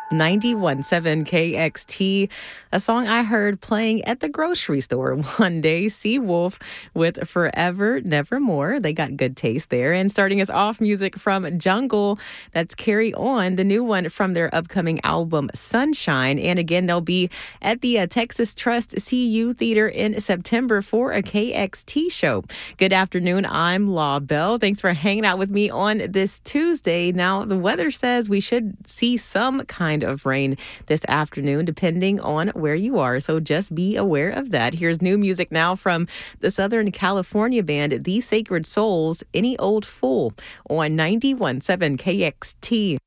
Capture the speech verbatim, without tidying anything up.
ninety-one point seven K X T, a song I heard playing at the grocery store one day. Seawolf with Forever Nevermore. They got good taste there. And starting us off, music from Jungle. That's Carry On, the new one from their upcoming album Sunshine. And again, they'll be at the uh, Texas Trust C U Theater in September for a K X T show. Good afternoon. I'm La Belle. Thanks for hanging out with me on this Tuesday. Now, the weather says we should see some kind of rain this afternoon, depending on where you are. So just be aware of that. Here's new music now from the Southern California band, The Sacred Souls, Any Old Fool, on ninety-one point seven K X T.